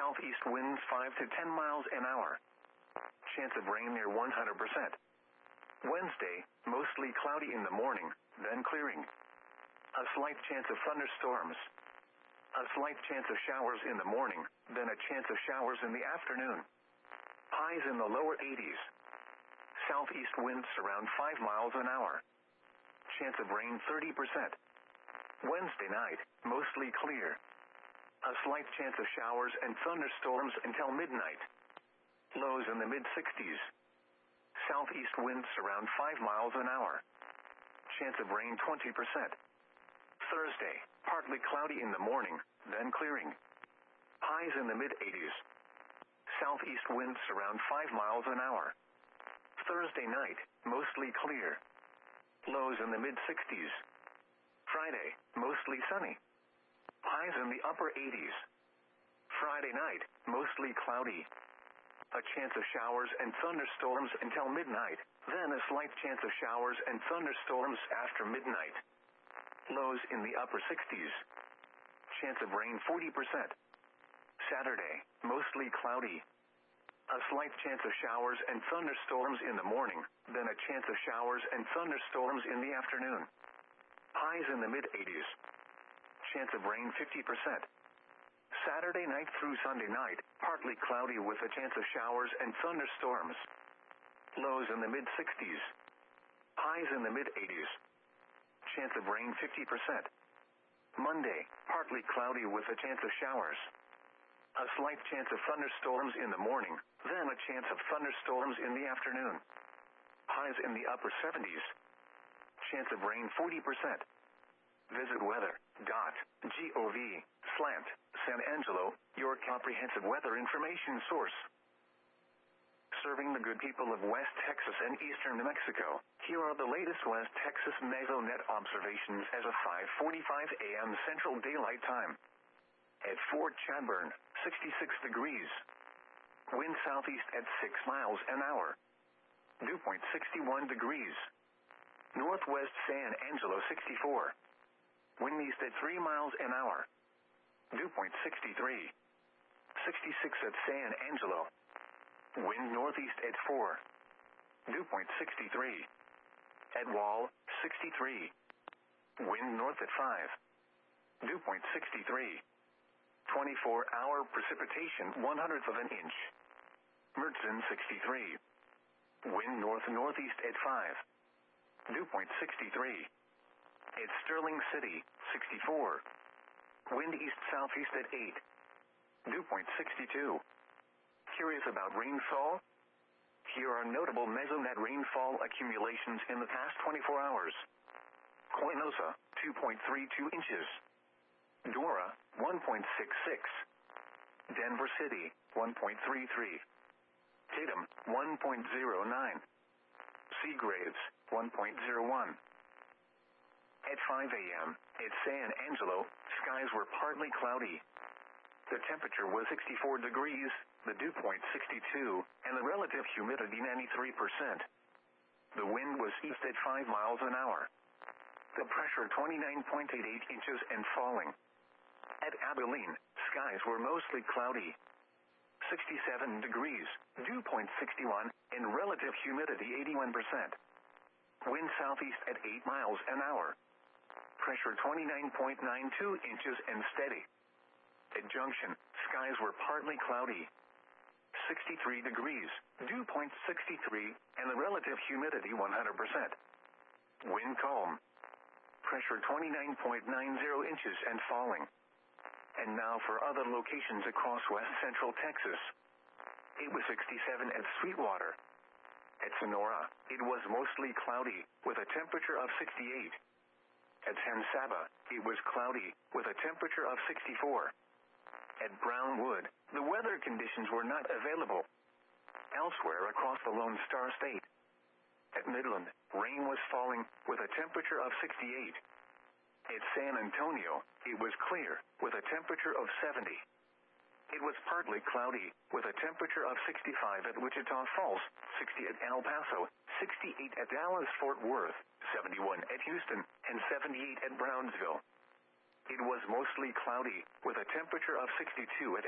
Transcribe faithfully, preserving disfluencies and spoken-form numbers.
southeast winds five to ten miles an hour. Chance of rain near one hundred percent. Wednesday, mostly cloudy in the morning, then clearing. A slight chance of thunderstorms. A slight chance of showers in the morning, then a chance of showers in the afternoon. Highs in the lower eighties. Southeast winds around five miles an hour. Chance of rain thirty percent. Wednesday night, mostly clear. A slight chance of showers and thunderstorms until midnight. Lows in the mid-sixties. Southeast winds around five miles an hour. Chance of rain twenty percent. Thursday, partly cloudy in the morning, then clearing. Highs in the mid-eighties. Southeast winds around five miles an hour. Thursday night, mostly clear. Lows in the mid-sixties. Friday, mostly sunny. Highs in the upper eighties. Friday night, mostly cloudy. A chance of showers and thunderstorms until midnight, then a slight chance of showers and thunderstorms after midnight. Lows in the upper sixties. Chance of rain forty percent. Saturday, mostly cloudy. A slight chance of showers and thunderstorms in the morning, then a chance of showers and thunderstorms in the afternoon. Highs in the mid-eighties. Chance of rain fifty percent. Saturday night through Sunday night, partly cloudy with a chance of showers and thunderstorms. Lows in the mid-sixties. Highs in the mid-eighties. Chance of rain fifty percent. Monday, partly cloudy with a chance of showers. A slight chance of thunderstorms in the morning, then a chance of thunderstorms in the afternoon. Highs in the upper seventies. Chance of rain forty percent. Visit weather dot gov slant San Angelo, your comprehensive weather information source. Serving the good people of West Texas and eastern New Mexico, here are the latest West Texas mesonet observations as of five forty-five a m Central Daylight Time. At Fort Chadbourne, sixty-six degrees. Wind southeast at six miles an hour. Dew point sixty-one degrees. Northwest San Angelo sixty-four. Wind east at three miles an hour. Dew point sixty-three. sixty-six at San Angelo. Wind northeast at four. Dew point sixty-three. At Wall, sixty-three. Wind north at five. Dew point sixty-three. twenty-four hour precipitation one hundredth of an inch. Mertzen sixty-three. Wind north northeast at five. Dew point sixty-three. At Sterling City, sixty-four. Wind east southeast at eight. Dew point sixty-two. Curious about rainfall? Here are notable mesonet rainfall accumulations in the past twenty-four hours. Coinosa, two point three two inches. Dora, one point six six. Denver City, one point three three. Tatum, one point zero nine. Seagraves, one point zero one. At five a m, at San Angelo, skies were partly cloudy. The temperature was sixty-four degrees, the dew point sixty-two, and the relative humidity ninety-three percent. The wind was east at five miles an hour. The pressure twenty-nine point eight eight inches and falling. At Abilene, skies were mostly cloudy. sixty-seven degrees, dew point sixty-one, and relative humidity eighty-one percent. Wind southeast at eight miles an hour. Pressure twenty-nine point nine two inches and steady. At Junction, skies were partly cloudy. sixty-three degrees, dew point sixty-three, and the relative humidity one hundred percent. Wind calm. Pressure twenty-nine point nine zero inches and falling. And now for other locations across west central Texas. It was sixty-seven at Sweetwater. At Sonora, it was mostly cloudy, with a temperature of sixty-eight. At San Saba, it was cloudy, with a temperature of sixty-four. At Brownwood, the weather conditions were not available. Elsewhere across the Lone Star State. At Midland, rain was falling, with a temperature of sixty-eight. At San Antonio, it was clear, with a temperature of seventy. It was partly cloudy, with a temperature of sixty-five at Wichita Falls, sixty at El Paso, sixty-eight at Dallas-Fort Worth, seventy-one at Houston, and seventy-eight at Brownsville. It was mostly cloudy, with a temperature of sixty-two at